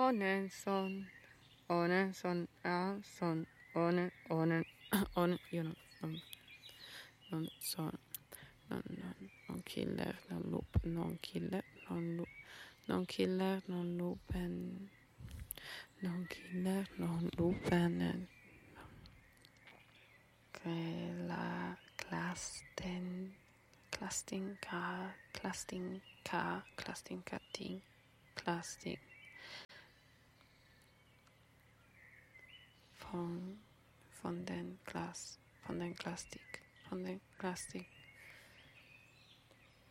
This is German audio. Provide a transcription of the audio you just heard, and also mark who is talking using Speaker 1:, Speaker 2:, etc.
Speaker 1: ohne Sonne, ohne Sonne, ja, Sonne, ohne, you know, non Sonne, non killer, non loop, non killer, non loop, non killer, non loopen, non killer, non loopen, Clasting von den Plastik,